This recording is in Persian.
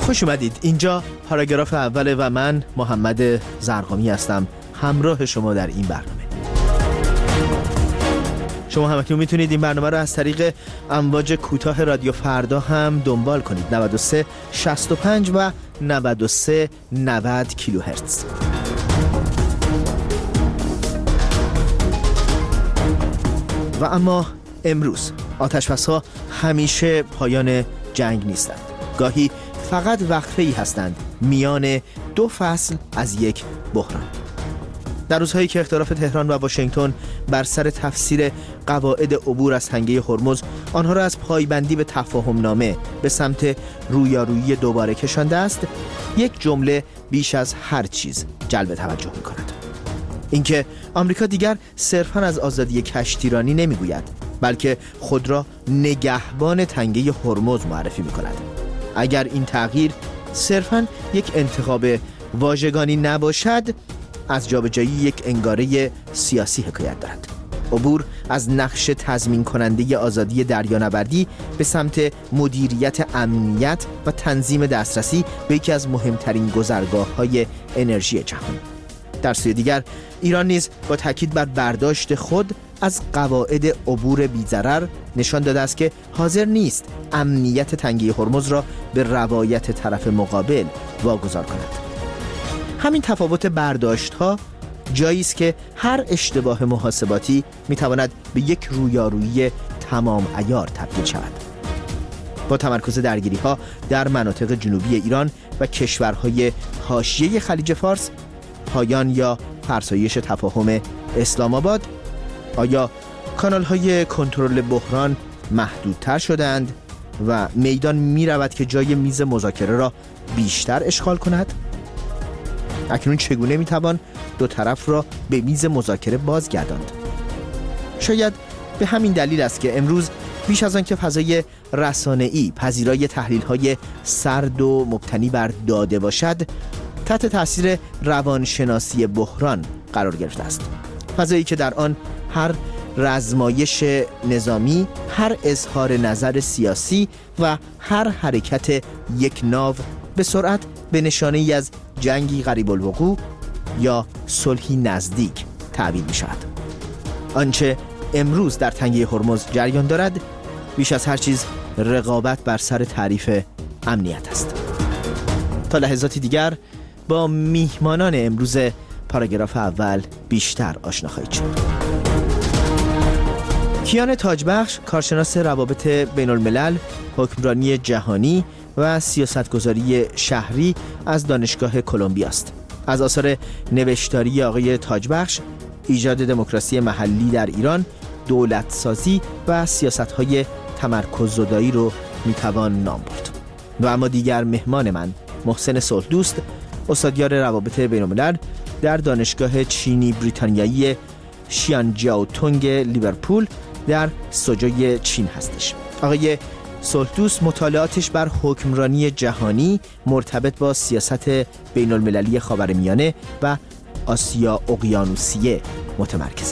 خوش اومدید. اینجا پاراگراف اوله و من محمد زرقامی هستم، همراه شما در این برنامه. شما همکنون میتونید این برنامه رو از طریق امواج کوتاه رادیو فردا هم دنبال کنید. 93 65 و 93 90 کیلوهرتز. و اما امروز آتش‌بس‌ها همیشه پایان جنگ نیستند. گاهی فقط وقفه‌ای هستند میان دو فصل از یک بحران. در روزهایی که اختلاف تهران و واشنگتن بر سر تفسیر قواعد عبور از تنگه هرمز آنها را از پایبندی به تفاهم نامه به سمت رویارویی دوباره کشانده است، یک جمله بیش از هر چیز جلب توجه می‌کند. اینکه آمریکا دیگر صرفاً از آزادی کشتیرانی نمیگوید، بلکه خود را نگهبان تنگه هرمز معرفی می‌کند. اگر این تغییر صرفاً یک انتخاب واژگانی نباشد، از جابجایی یک انگاره سیاسی حکایت دارد. عبور از نقش تضمین کننده آزادی دریانوردی به سمت مدیریت امنیت و تنظیم دسترسی به یکی از مهمترین گذرگاه‌های انرژی جهان. در سوی دیگر ایران نیز با تاکید بر برداشت خود از قواعد عبور بی‌ضرر نشان داده است که حاضر نیست امنیت تنگه هرمز را به روایت طرف مقابل واگذار کند. همین تفاوت برداشت‌ها جایی است که هر اشتباه محاسباتی می‌تواند به یک رویارویی تمام عیار تبدیل شود. با تمرکز درگیری‌ها در مناطق جنوبی ایران و کشورهای حاشیه خلیج فارس، پایان یا فرسایش تفاهم اسلام آباد، آیا کانال‌های کنترل بحران محدودتر شدند و میدان می‌رود که جای میز مذاکره را بیشتر اشغال کند؟ اکنون چگونه میتوان دو طرف را به میز مذاکره بازگرداند؟ شاید به همین دلیل است که امروز بیش از آن که فضای رسانه‌ای پذیرای تحلیل‌های سرد و مبتنی بر داده باشد، تحت تاثیر روانشناسی بحران قرار گرفته است. فضایی که در آن هر رزمایش نظامی، هر اظهار نظر سیاسی و هر حرکت یک ناو به سرعت به نشانه‌ای از جنگی قریب الوقوع یا صلحی نزدیک تعبیر می شود. آنچه امروز در تنگه هرمز جریان دارد بیش از هر چیز رقابت بر سر تعریف امنیت است. تا لحظاتی دیگر با میهمانان امروز پاراگراف اول بیشتر آشنا خواهید شد. کیان تاجبخش، کارشناس روابط بین الملل، حکمرانی جهانی و سیاستگذاری شهری از دانشگاه کلمبیا است. از آثار نوشتاری آقای تاجبخش، ایجاد دموکراسی محلی در ایران، دولتسازی و سیاست‌های تمرکززدایی رو میتوان نام برد. و اما دیگر مهمان من، محسن صلحدوست، استادیار روابط بین الملل در دانشگاه چینی بریتانیایی شیانجیاوتونگ لیورپول در سوجوی چین هستش. آقای صلحدوست مطالعاتش بر حکمرانی جهانی مرتبط با سیاست بین المللی خاورمیانه و آسیا اقیانوسیه متمرکز